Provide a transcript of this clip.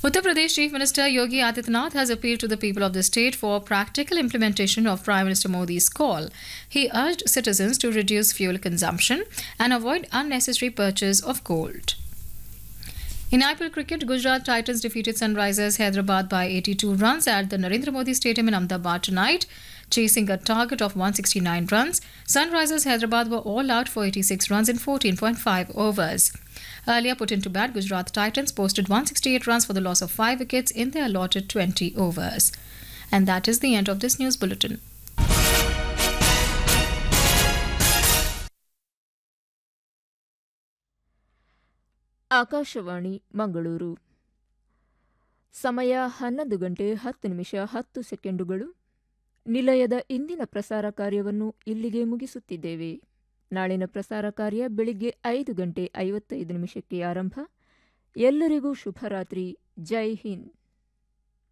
Uttar Pradesh Chief Minister Yogi Adityanath has appealed to the people of the state for practical implementation of Prime Minister Modi's call. He urged citizens to reduce fuel consumption and avoid unnecessary purchase of gold. In IPL cricket, Gujarat Titans defeated Sunrisers Hyderabad by 82 runs at the Narendra Modi Stadium in Ahmedabad tonight, chasing a target of 169 runs. Sunrisers Hyderabad were all out for 86 runs in 14.5 overs. Earlier put into bat, Gujarat Titans posted 168 runs for the loss of 5 wickets in their allotted 20 overs. And that is the end of this news bulletin. Akashvani Mangaluru. ಸಮಯ 11 ಗಂಟೆ 10 ನಿಮಿಷ 10 ಸೆಕೆಂಡುಗಳು. ನಿಲಯದ ಇಂದಿನ ಪ್ರಸಾರ ಕಾರ್ಯವನ್ನು ಇಲ್ಲಿಗೆ ಮುಗಿಸುತ್ತಿದ್ದೇವೆ. ನಾಳಿನ ಪ್ರಸಾರ ಕಾರ್ಯ ಬೆಳಿಗ್ಗೆ 5 ಗಂಟೆ 55 ನಿಮಿಷಕ್ಕೆ ಆರಂಭ. ಎಲ್ಲರಿಗೂ ಶುಭರಾತ್ರಿ. ಜೈ ಹಿಂದ್.